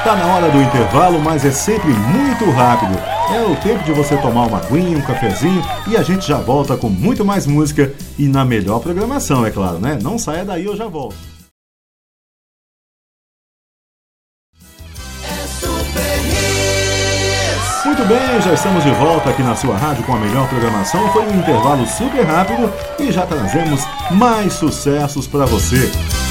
Tá na hora do intervalo, mas é sempre muito rápido. É o tempo de você tomar uma aguinha, um cafezinho e a gente já volta com muito mais música e na melhor programação, é claro, né? Não saia daí, eu já volto. Muito bem, já estamos de volta aqui na sua rádio com a melhor programação. Foi um intervalo super rápido e já trazemos mais sucessos para você.